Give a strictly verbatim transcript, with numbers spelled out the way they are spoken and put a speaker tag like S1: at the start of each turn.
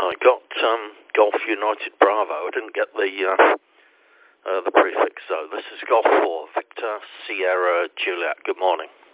S1: I got um, Golf United Bravo. I didn't get the uh, uh, the prefix, though. This is Golf four, Victor Sierra Juliet. Good morning.